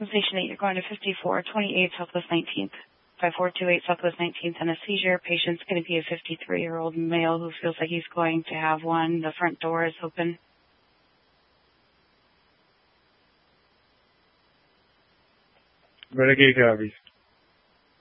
Sensation 8, you're going to 5428 Southwest 19th. 5428 Southwest 19th and a seizure. Patient's going to be a 53-year-old male who feels like he's going to have one. The front door is open. Renegade copies.